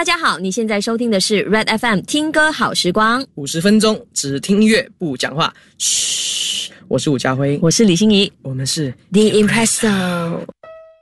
大家好，你现在收听的是 Red FM 听歌好时光 ，50分钟只听音乐不讲话。嘘，我是伍家辉， 我是李心怡， 我们是 The Impresso。